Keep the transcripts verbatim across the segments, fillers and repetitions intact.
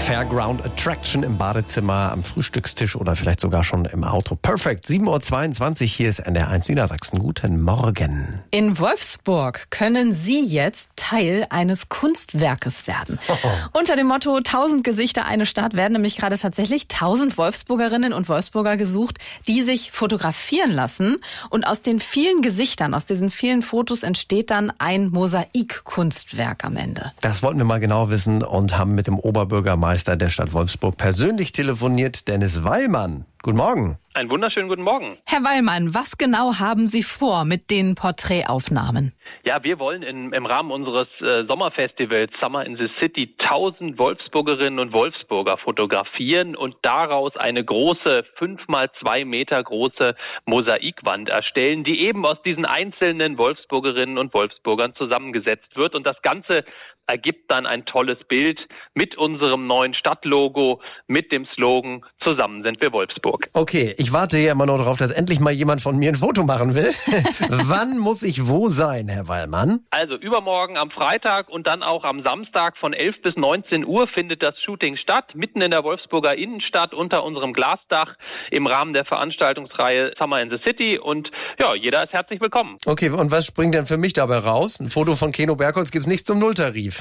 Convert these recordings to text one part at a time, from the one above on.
Fairground Attraction im Badezimmer, am Frühstückstisch oder vielleicht sogar schon im Auto. Perfekt. sieben Uhr zweiundzwanzig, hier ist N D R eins Niedersachsen. Guten Morgen. In Wolfsburg können Sie jetzt Teil eines Kunstwerkes werden. Oh. Unter dem Motto tausend Gesichter, eine Stadt werden nämlich gerade tatsächlich tausend Wolfsburgerinnen und Wolfsburger gesucht, die sich fotografieren lassen. Und aus den vielen Gesichtern, aus diesen vielen Fotos entsteht dann ein Mosaikkunstwerk am Ende. Das wollten wir mal genau wissen und haben mit dem Oberbürgermeister der Stadt Wolfsburg persönlich telefoniert, Dennis Weilmann. Guten Morgen. Einen wunderschönen guten Morgen. Herr Weilmann, was genau haben Sie vor mit den Porträtaufnahmen? Ja, wir wollen in, im Rahmen unseres äh, Sommerfestivals Summer in the City tausend Wolfsburgerinnen und Wolfsburger fotografieren und daraus eine große, fünf mal zwei Meter große Mosaikwand erstellen, die eben aus diesen einzelnen Wolfsburgerinnen und Wolfsburgern zusammengesetzt wird. Und das Ganze ergibt dann ein tolles Bild mit unserem neuen Stadtlogo, mit dem Slogan "Zusammen sind wir Wolfsburg". Okay, ich warte hier immer noch darauf, dass endlich mal jemand von mir ein Foto machen will. Wann muss ich wo sein, Herr Weilmann? Also übermorgen am Freitag und dann auch am Samstag von elf bis neunzehn Uhr findet das Shooting statt, mitten in der Wolfsburger Innenstadt unter unserem Glasdach im Rahmen der Veranstaltungsreihe Summer in the City. Und ja, jeder ist herzlich willkommen. Okay, und was springt denn für mich dabei raus? Ein Foto von Keno Bergholz gibt's nicht zum Nulltarif.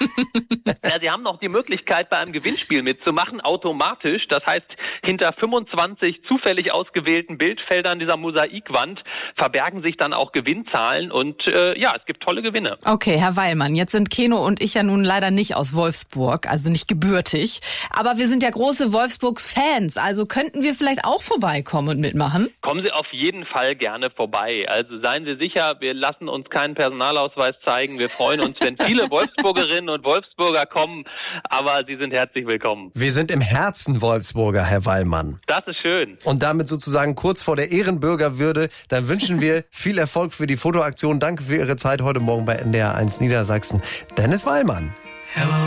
Ja, Sie haben noch die Möglichkeit, bei einem Gewinnspiel mitzumachen, automatisch. Das heißt, hinter fünfundzwanzig zufällig ausgewählten Bildfeldern dieser Mosaikwand verbergen sich dann auch Gewinnzahlen und äh, ja, es gibt tolle Gewinne. Okay, Herr Weilmann, jetzt sind Keno und ich ja nun leider nicht aus Wolfsburg, also nicht gebürtig. Aber wir sind ja große Wolfsburgs-Fans, also könnten wir vielleicht auch vorbeikommen und mitmachen? Kommen Sie auf jeden Fall gerne vorbei. Also seien Sie sicher, wir lassen uns keinen Personalausweis zeigen. Wir freuen uns, wenn viele Wolfsburgerinnen und Wolfsburger kommen, aber Sie sind herzlich willkommen. Wir sind im Herzen Wolfsburger, Herr Weilmann. Das ist schön. Und damit sozusagen kurz vor der Ehrenbürgerwürde, dann wünschen wir viel Erfolg für die Fotoaktion. Danke für Ihre Zeit heute Morgen bei N D R eins Niedersachsen. Dennis Weilmann. Hello.